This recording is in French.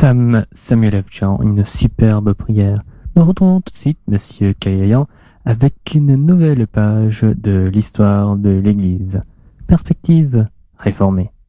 Samuel F. Jean, une superbe prière. Nous retrouvons tout de suite Monsieur Kaillayan avec une nouvelle page de l'histoire de l'Église. Perspective réformée.